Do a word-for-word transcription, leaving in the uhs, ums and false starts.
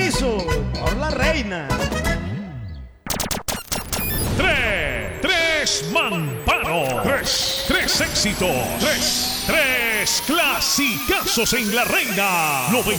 permiso por la reina. Tres, tres mamparos, tres, tres éxitos, tres, tres clasicazos en la reina.